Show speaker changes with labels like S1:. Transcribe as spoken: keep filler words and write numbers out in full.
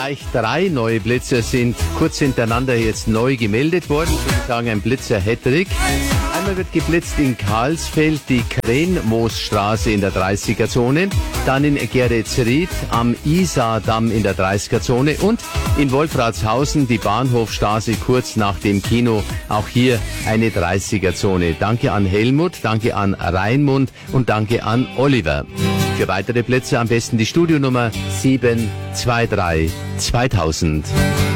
S1: Gleich drei neue Blitzer sind kurz hintereinander jetzt neu gemeldet worden. Ich würde sagen, ein Blitzer-Hattrick. Einmal wird geblitzt in Karlsfeld die Krenmoosstraße in der dreißiger-Zone, dann in Geretsried am Isardamm in der dreißiger-Zone und in Wolfratshausen die Bahnhofstraße kurz nach dem Kino, auch hier eine dreißiger-Zone. Danke an Helmut, danke an Raimund und danke an Oliver. Für weitere Plätze am besten die Studionummer sieben zwei drei zweitausend.